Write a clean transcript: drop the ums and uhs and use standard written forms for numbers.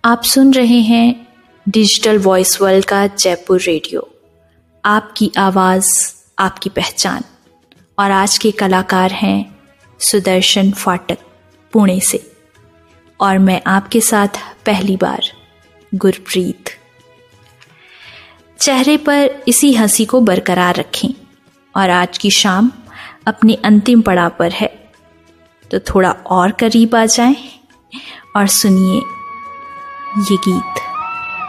आप सुन रहे हैं डिजिटल वॉइस वर्ल्ड का जयपुर रेडियो। आपकी आवाज़ आपकी पहचान। और आज के कलाकार हैं सुदर्शन फाटक पुणे से, और मैं आपके साथ पहली बार गुरप्रीत। चेहरे पर इसी हंसी को बरकरार रखें और आज की शाम अपने अंतिम पड़ाव पर है, तो थोड़ा और करीब आ जाएं और सुनिए ये गीत।